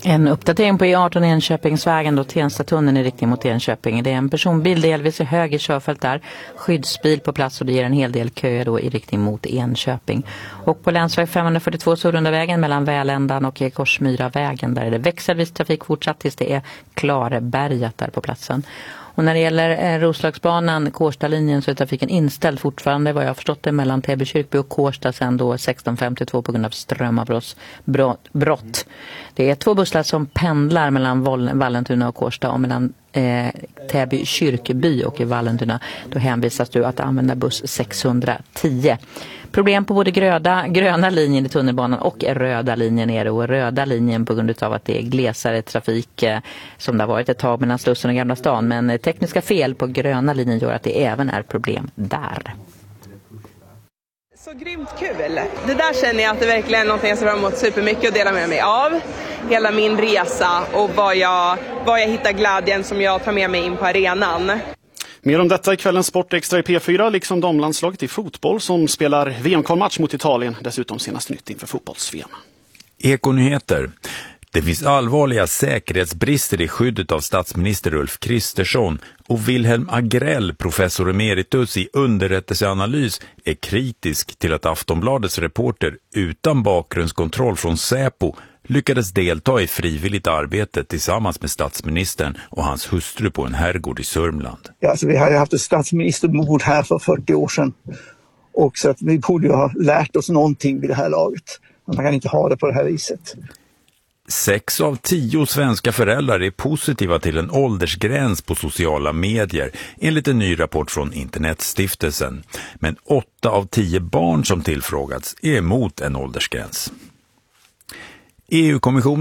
En uppdatering på E18 Enköpingsvägen då Tenstatunneln i riktning mot Enköping. Det är en personbil delvis i höger körfält där. Skyddsbil på plats och det ger en hel del köer då i riktning mot Enköping. Och på länsväg 542 Sorundavägen mellan Väländan och Korsmyravägen där är det växelvis trafik fortsatt tills det är Klarebergat där på platsen. Och när det gäller Roslagsbanan, Kårstalinjen, så är trafiken inställd fortfarande vad jag har förstått det mellan Täby kyrkby och Kårsta sen då 16.52 på grund av strömavbrott. Det är 2 bussar som pendlar mellan Vallentuna och Kårsta och mellan Täby kyrkby och i Vallentuna. Då hänvisas du att använda buss 610. Problem på både gröna linjen i tunnelbanan och röda linjen är det. Och röda linjen på grund av att det är glesare trafik som det har varit ett tag mellan Slussen och Gamla stan. Men tekniska fel på gröna linjen gör att det även är problem där. Så grymt kul. Det där känner jag att det verkligen är någonting jag ser fram emot supermycket att dela med mig av. Hela min resa och vad jag hittar glädjen som jag tar med mig in på arenan. Mer om detta i kvällens Sportextra i P4, liksom damlandslaget i fotboll som spelar VM-kvalmatch mot Italien. Dessutom senaste nytt inför fotbolls-VM. Ekonyheter. Det finns allvarliga säkerhetsbrister i skyddet av statsminister Ulf Kristersson och Wilhelm Agrell, professor emeritus i underrättelseanalys, är kritisk till att Aftonbladets reporter utan bakgrundskontroll från Säpo lyckades delta i frivilligt arbete tillsammans med statsministern och hans hustru på en herrgård i Sörmland. Ja, alltså vi hade haft ett statsministermord här för 40 år sedan. Och så att vi borde ju ha lärt oss någonting vid det här laget. Man kan inte ha det på det här viset. 6 av 10 svenska föräldrar är positiva till en åldersgräns på sociala medier enligt en ny rapport från Internetstiftelsen. Men 8 av 10 barn som tillfrågats är emot en åldersgräns. EU-kommissionen